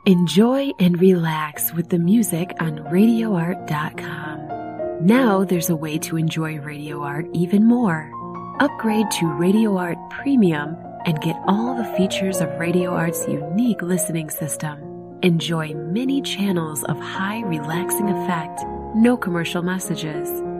Enjoy and relax with the music on RadioArt.com. Now there's a way to enjoy Radio Art even more. Upgrade to Radio Art Premium and get all the features of Radio Art's unique listening system. Enjoy many channels of high relaxing effect, no commercial messages.